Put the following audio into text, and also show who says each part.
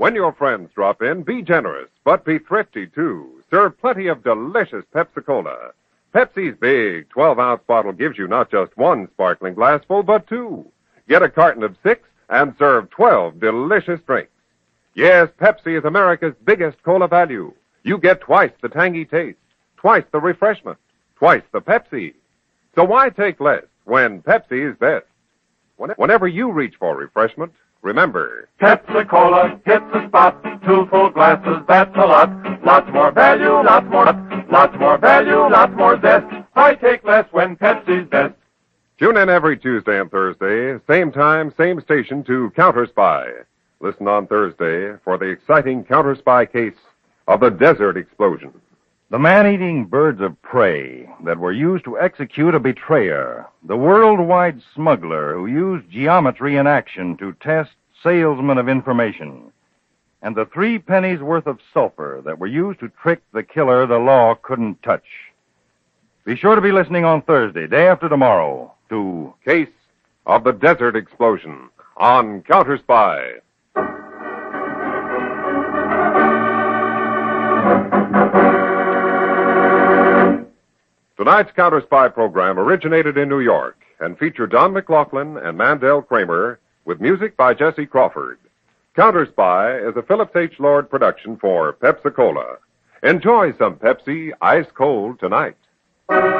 Speaker 1: When your friends drop in, be generous, but be thrifty, too. Serve plenty of delicious Pepsi-Cola. Pepsi's big 12-ounce bottle gives you not just one sparkling glassful, but two. Get a carton of 6 and serve 12 delicious drinks. Yes, Pepsi is America's biggest cola value. You get twice the tangy taste, twice the refreshment, twice the Pepsi. So why take less when Pepsi is best? Whenever you reach for refreshment, remember,
Speaker 2: Pepsi-Cola hits the spot. 2 full glasses, that's a lot. Lots more value, lots more value, lots more zest. Why take less when Pepsi's best?
Speaker 1: tune in every Tuesday and Thursday, same time, same station to Counter Spy. Listen on Thursday for the exciting Counter Spy case of the Desert Explosion.
Speaker 3: The man-eating birds of prey that were used to execute a betrayer, the worldwide smuggler who used geometry in action to test salesmen of information, and the 3 pennies worth of sulfur that were used to trick the killer the law couldn't touch. Be sure to be listening on Thursday, day after tomorrow, to
Speaker 1: Case of the Desert Explosion on Counter Spy. Tonight's Counter Spy program originated in New York and featured Don McLaughlin and Mandel Kramer with music by Jesse Crawford. Counter Spy is a Phillips H. Lord production for Pepsi-Cola. Enjoy some Pepsi ice cold tonight.